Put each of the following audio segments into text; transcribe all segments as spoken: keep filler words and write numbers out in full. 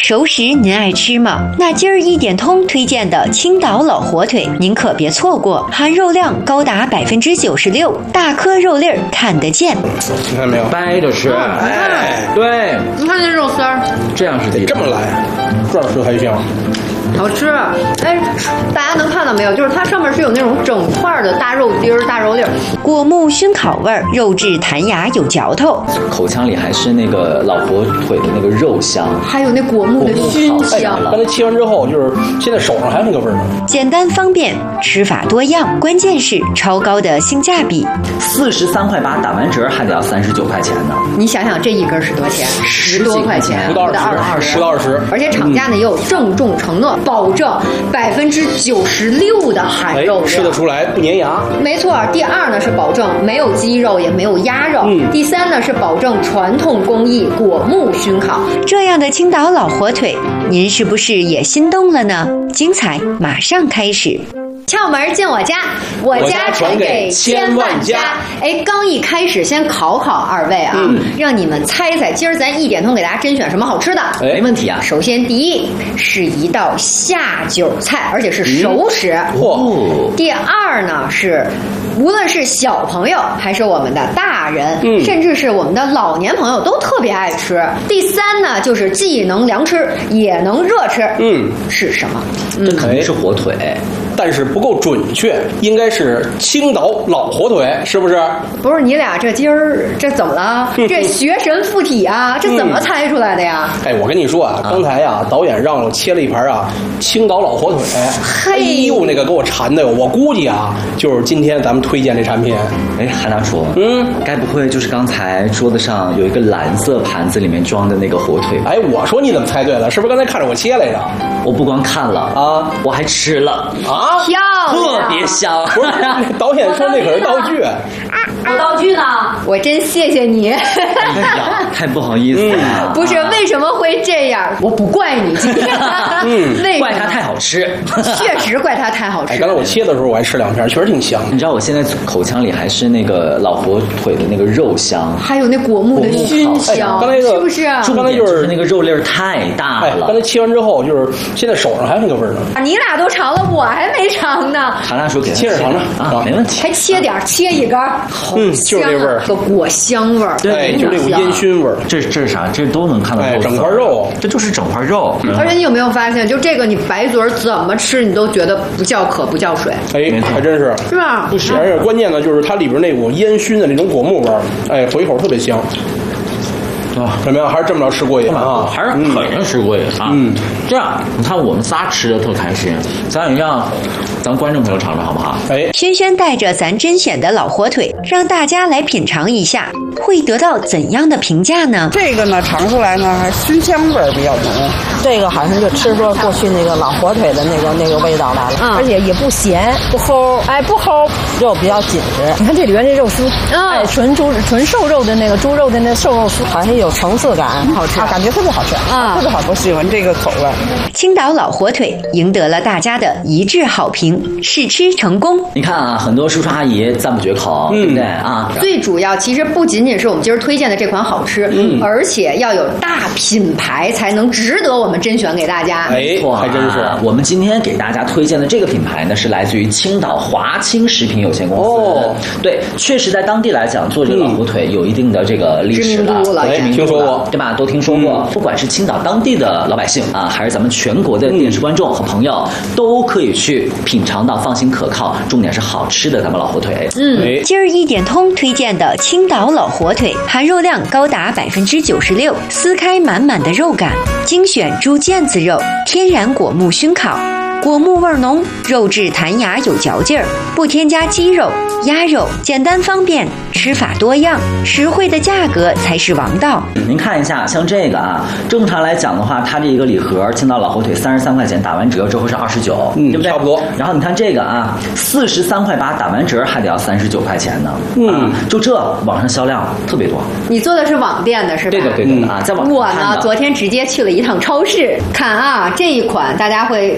熟食您爱吃吗？那今儿一点通推荐的青岛老火腿，您可别错过，含肉量高达百分之九十六，大颗肉粒儿看得见。 你看没有？ 掰着吃，哎，对， 你看那肉丝儿， 这样是得这么来，这样吃才香。 好吃。哎，大家能看到没有？就是它上面是有那种整块的大肉丁儿、大肉粒儿， 果木熏烤味儿，肉质弹牙有嚼头， 口腔里还是那个老火腿的那个肉香， 还有那果木的熏香。 刚才切完之后，就是现在手上还有那个味儿呢。 简单方便，吃法多样，关键是超高的性价比。 四十三块八，打完折还得要三十九块钱呢。 你想想这一根是多少钱？十多块钱， 不到二十，不到二十。 而且厂家呢也有郑重承诺，保证百分之九十六的含肉量， 吃得出来不粘牙。 没错。第二呢是保证没有鸡肉也没有鸭肉。嗯。第三呢是保证传统工艺果木熏烤。 这样的青岛老火腿，您是不是也心动了呢？精彩马上开始。 窍门进我家，我家传给千万家。哎，刚一开始先考考二位啊，嗯、让你们猜猜，今儿咱一点通给大家甄选什么好吃的？ 哎，没问题啊。 首先，第一是一道下酒菜，而且是熟食。 嚯、 嗯！第二呢是，无论是小朋友还是我们的大人，嗯、甚至是我们的老年朋友都特别爱吃。第三呢就是既能凉吃也能热吃。嗯，是什么？ 这肯定是火腿。 但是不够准确，应该是青岛老火腿，是不是？ 不是，你俩这今儿这怎么了？这学神附体啊，这怎么猜出来的呀？ 哎，我跟你说啊，刚才啊，导演让我切了一盘啊青岛老火腿，哎呦，那个给我馋的，我估计啊，就是今天咱们推荐这产品。 哎，韩大厨，嗯，该不会就是刚才桌子上有一个蓝色盘子里面装的那个火腿？ 哎，我说你怎么猜对了？是不是刚才看着我切来着？ 我不光看了啊，我还吃了啊。 漂亮， 特别香。 不是，导演说那可是道具。 我道具呢？我真谢谢你。 哎呀，太不好意思了。 嗯、不是，为什么会这样？我不怪你今天。 嗯，为怪它太好吃。 确实怪它太好吃。 哎，刚才我切的时候我还吃两片，确实挺香。 你知道我现在口腔里还是那个老火腿的那个肉香， 还有那果木的熏香。 哎、刚才、那个、 是不是？ 重点就是那个肉粒儿太大了。 哎，刚才切完之后，就是现在手上还有那个味儿呢。 你俩都尝了，我还没尝呢。 韩大叔给切着尝尝啊，没问题。 还切点，切一根，好嗯，就是这味儿， 个果香味儿， 对，就这种烟熏味儿。 这这是啥？这都能看到肉、 哎，整块肉， 这就是整块肉。 嗯、而且你有没有发现，就这个你白嘴怎么吃，你都觉得不叫渴不叫水。 哎，还真是， 是吧？ 不是，而且关键呢，就是它里边那股烟熏的那种果木味儿，哎，回口特别香。啊，怎么样？还是这么着吃过瘾啊？ 还是肯定吃过瘾啊！嗯，这样你看我们仨吃的特开心，咱也让咱观众朋友尝尝好不好？ 哎， 轩轩带着咱甄选的老火腿，让大家来品尝一下，会得到怎样的评价呢？ 这个呢，尝出来呢，还熏香味儿比较浓。 这个好像就吃出过去那个老火腿的那个那个味道来了，嗯、而且也不咸不齁，哎不齁，肉比较紧实。你看这里边这肉丝，嗯、哎纯猪纯瘦肉的那个猪肉的那瘦肉丝，好像有层次感，很好吃啊，感觉特别好吃啊，特别好吃，我喜欢这个口味。 青岛老火腿赢得了大家的一致好评，试吃成功。 你看啊，很多叔叔阿姨赞不绝口，嗯、对不对啊？ 最主要其实不仅仅是我们今儿推荐的这款好吃，嗯、而且要有大品牌才能值得我们甄选给大家。 哎，还真是。 我们今天给大家推荐的这个品牌呢，是来自于青岛华清食品有限公司。哦，对，确实在当地来讲，做这个老火腿有一定的这个历史了， 知名度了， 哎， 听说过， 对吧？都听说过。嗯、不管是青岛当地的老百姓啊，还是咱们全国的电视观众和朋友，嗯、都可以去品尝到放心可靠，重点是好吃的咱们老火腿。 嗯，今儿一点通推荐的青岛老火腿，含肉量高达百分之九十六，撕开满满的肉感，精选猪腱子肉，天然果木熏烤。果木味浓，肉质弹牙有嚼劲儿，不添加鸡肉、鸭肉，简单方便，吃法多样，实惠的价格才是王道。 您看一下，像这个啊，正常来讲的话，它这一个礼盒青岛老火腿三十三块钱，打完折之后是二十九， 嗯， 对不对？ 差不多。 然后你看这个啊，四十三块八，打完折还得要三十九块钱呢。嗯、啊，就这网上销量特别多。 你做的是网店的是吧？ 对的，对的、嗯、啊，在网上我呢，昨天直接去了一趟超市，看啊，这一款大家会看到。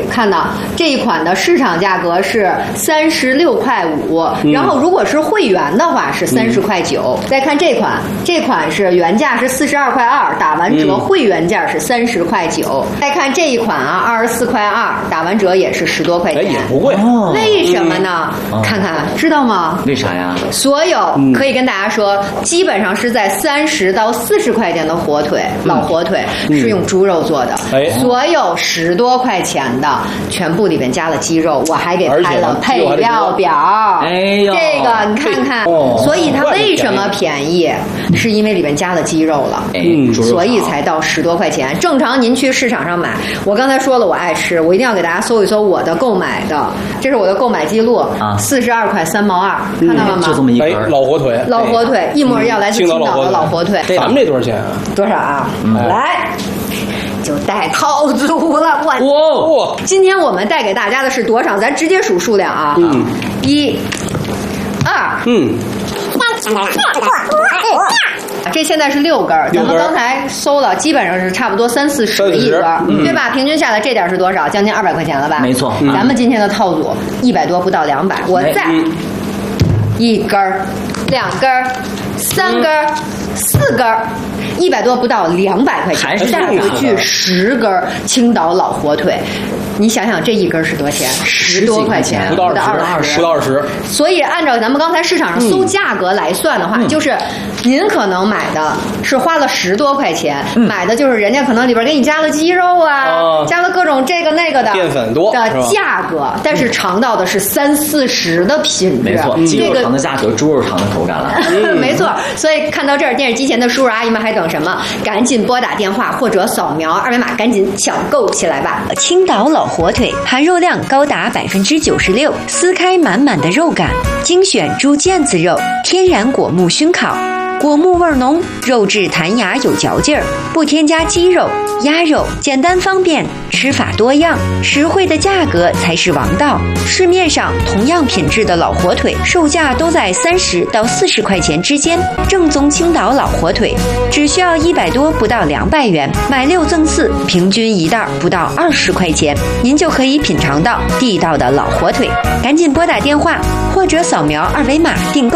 呢，这一款的市场价格是三十六块五，然后如果是会员的话是三十块九。再看这款，这款是原价是四十二块二，打完折会员价是三十块九。再看这一款啊，二十四块二，打完折也是十多块钱， 也不贵。 为什么呢？看看，知道吗？ 为啥呀？ 所有可以跟大家说，基本上是在三十到四十块钱的火腿，老火腿是用猪肉做的。 哎， 所有十多块钱的，全部里面加了鸡肉，我还给拍了配料表。 哎呦， 这个你看看，所以它为什么便宜？是因为里面加了鸡肉了， 嗯， 所以才到十多块钱。正常您去市场上买，我刚才说了我爱吃，我一定要给大家搜一搜我的购买的，这是我的购买记录啊，四十二块三毛二，看到了吗？ 就这么一根老火腿， 老火腿一模一样，来自青岛的老火腿。 咱们这多少钱啊？ 多少啊？来。就带套组了，哇！ 哇！ 今天我们带给大家的是多少？咱直接数数量啊！嗯，一、二、 嗯， 三、四、五、这现在是六根儿，咱们刚才搜了，基本上是差不多三四十一根，对吧？平均下来这点是多少？将近二百块钱了吧？ 没错。 咱们今天的套组一百多，不到两百。我再一根儿、两根儿、三根儿、四根儿。一百多不到两百块钱，带回去十根青岛老火腿，你想想这一根是多少钱？十多块钱， 不到二十，不到二十。 所以按照咱们刚才市场上搜价格来算的话，嗯、就是您可能买的是花了十多块钱，嗯、买的就是人家可能里边给你加了鸡肉啊，呃、加了各种这个那个的淀粉多的价格，但是尝到的是三四十的品质。 没错，鸡肉肠的价格，猪肉肠的口感了。 没错，所以看到这儿，电视机前的叔叔阿姨们还等什么？赶紧拨打电话或者扫描二维码，赶紧抢购起来吧！ 青岛老火腿含肉量高达百分之九十六，撕开满满的肉感，精选猪腱子肉，天然果木熏烤。果木味浓，肉质弹牙有嚼劲儿，不添加鸡肉、鸭肉，简单方便，吃法多样，实惠的价格才是王道。市面上同样品质的老火腿，售价都在三十到四十块钱之间。正宗青岛老火腿，只需要一百多不到两百元，买六赠四，平均一袋不到二十块钱，您就可以品尝到地道的老火腿。赶紧拨打电话或者扫描二维码订购。